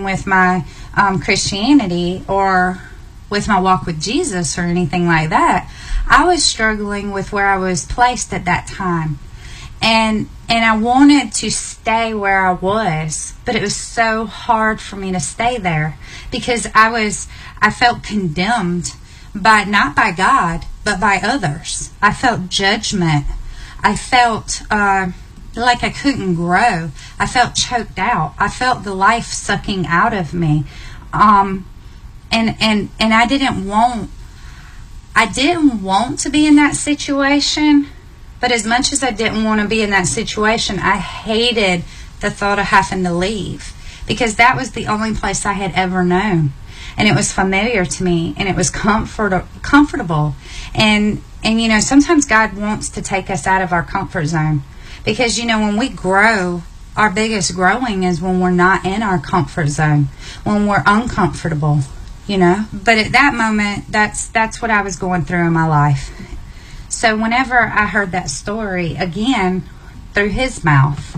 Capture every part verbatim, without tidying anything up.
with my um, Christianity or with my walk with Jesus or anything like that. I was struggling with where I was placed at that time. And and I wanted to stay where I was, but it was so hard for me to stay there because I was I felt condemned by not by God, but by others. I felt judgment. I felt uh, like I couldn't grow. I felt choked out. I felt the life sucking out of me. Um, and and and I didn't want I didn't want to be in that situation. But as much as I didn't want to be in that situation, I hated the thought of having to leave because that was the only place I had ever known. And it was familiar to me, and it was comfort- comfortable. And, and, you know, sometimes God wants to take us out of our comfort zone because, you know, when we grow, our biggest growing is when we're not in our comfort zone, when we're uncomfortable, you know. But at that moment, that's that's what I was going through in my life. So whenever I heard that story again through his mouth,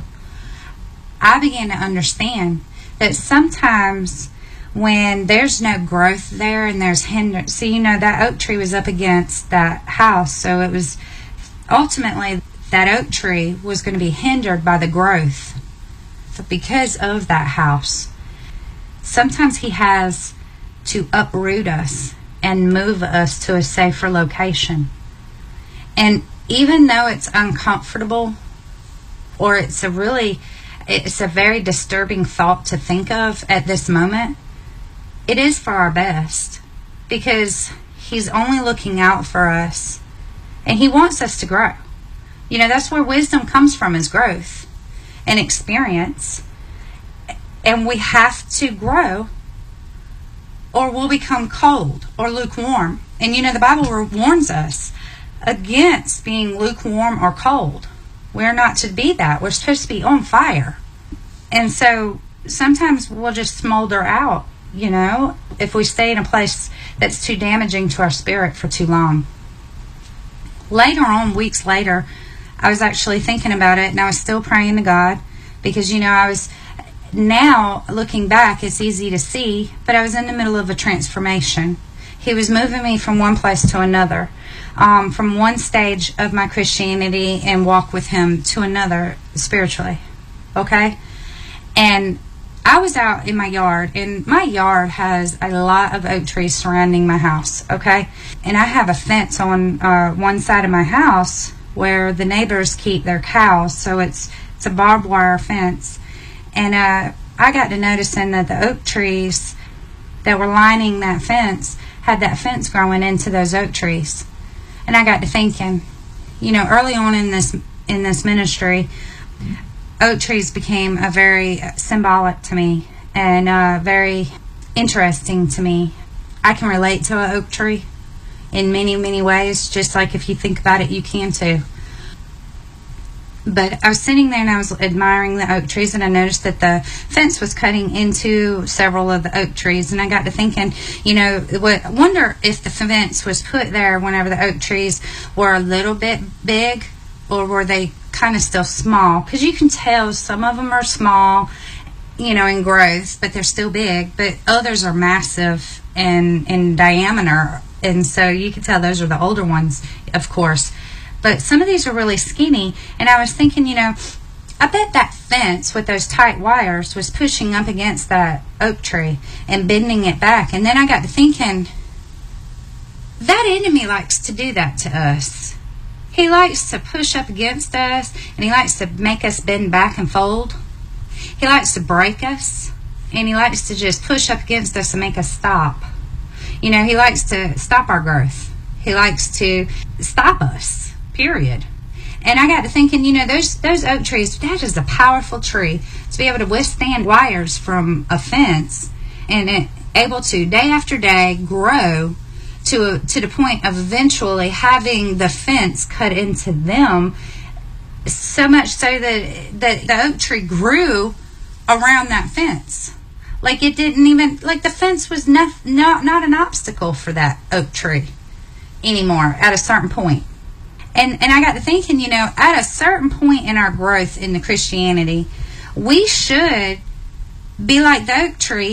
I began to understand that sometimes when there's no growth there and there's hindrance, see, you know, that oak tree was up against that house. So it was ultimately that oak tree was going to be hindered by the growth because of that house. Sometimes he has to uproot us and move us to a safer location. And even though it's uncomfortable, or it's a really, it's a very disturbing thought to think of at this moment, it is for our best because he's only looking out for us and he wants us to grow. You know, that's where wisdom comes from, is growth and experience. And we have to grow or we'll become cold or lukewarm. And you know, the Bible warns us against being lukewarm or cold. We're not to be that. We're supposed to be on fire. And so sometimes we'll just smolder out, you know, if we stay in a place that's too damaging to our spirit for too long. Later on, weeks later, I was actually thinking about it, and I was still praying to God because, you know, I was, now looking back, it's easy to see, but I was in the middle of a transformation. He was moving me from one place to another. Um, from one stage of my Christianity and walk with him to another spiritually. Okay? And I was out in my yard, and my yard has a lot of oak trees surrounding my house. Okay? And I have a fence on uh, one side of my house where the neighbors keep their cows. So it's it's a barbed wire fence. And uh, I got to noticing that the oak trees that were lining that fence had that fence growing into those oak trees. And I got to thinking, you know, early on in this in this ministry, oak trees became a very symbolic to me and uh, very interesting to me. I can relate to an oak tree in many, many ways, just like if you think about it, you can too. But I was sitting there and I was admiring the oak trees, and I noticed that the fence was cutting into several of the oak trees. And I got to thinking, you know, I wonder if the fence was put there whenever the oak trees were a little bit big, or were they kind of still small? Because you can tell some of them are small, you know, in growth, but they're still big. But others are massive in, in diameter. And so you can tell those are the older ones, of course. But some of these are really skinny, and I was thinking, you know, I bet that fence with those tight wires was pushing up against that oak tree and bending it back. And then I got to thinking, that enemy likes to do that to us. He likes to push up against us, and he likes to make us bend back and fold. He likes to break us, and he likes to just push up against us and make us stop. You know, he likes to stop our growth. He likes to stop us. Period. And I got to thinking, you know, those those oak trees, that is a powerful tree to be able to withstand wires from a fence and it, able to day after day grow to a, to the point of eventually having the fence cut into them, so much so that, that the oak tree grew around that fence. Like it didn't even, like the fence was not, not, not an obstacle for that oak tree anymore at a certain point. And and I got to thinking, you know, at a certain point in our growth in the Christianity, we should be like the oak tree